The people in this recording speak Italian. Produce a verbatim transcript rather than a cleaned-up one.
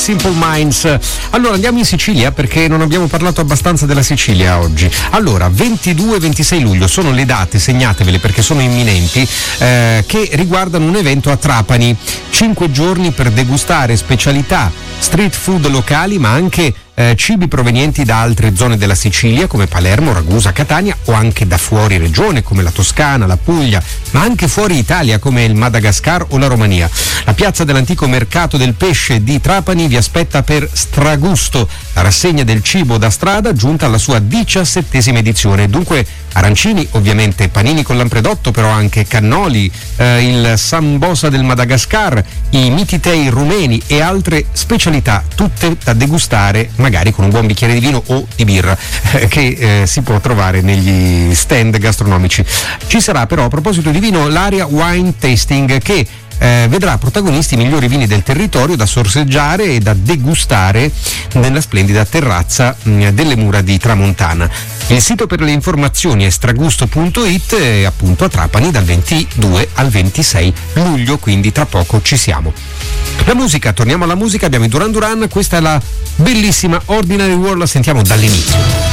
Simple Minds. Allora andiamo in Sicilia perché non abbiamo parlato abbastanza della Sicilia oggi. Allora, ventidue e ventisei luglio sono le date, segnatevele perché sono imminenti, eh, che riguardano un evento a Trapani. Cinque giorni per degustare specialità, street food locali, ma anche Eh, cibi provenienti da altre zone della Sicilia come Palermo, Ragusa, Catania, o anche da fuori regione come la Toscana, la Puglia, ma anche fuori Italia come il Madagascar o la Romania. La piazza dell'antico mercato del pesce di Trapani vi aspetta per Stragusto, la rassegna del cibo da strada giunta alla sua diciassettesima edizione. Dunque arancini, ovviamente panini con lampredotto, però anche cannoli, eh, il sambosa del Madagascar, i mititei rumeni e altre specialità, tutte da degustare magari con un buon bicchiere di vino o di birra eh, che eh, si può trovare negli stand gastronomici. Ci sarà però, a proposito di vino, l'area Wine Tasting che Eh, vedrà protagonisti i migliori vini del territorio da sorseggiare e da degustare nella splendida terrazza mh, delle mura di Tramontana. Il sito per le informazioni è stragusto punto it e appunto a Trapani dal ventidue al ventisei luglio, quindi tra poco ci siamo. La musica, torniamo alla musica, abbiamo i Duran Duran, questa è la bellissima Ordinary World, la sentiamo dall'inizio.